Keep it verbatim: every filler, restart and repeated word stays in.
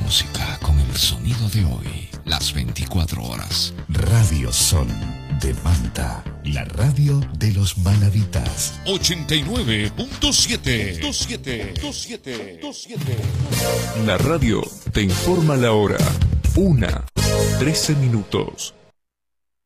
música con el sonido de hoy, las veinticuatro horas. Radio Sol de Manta, la radio de los manaditas. ochenta y nueve punto siete. La radio te informa la hora. Una, trece minutos.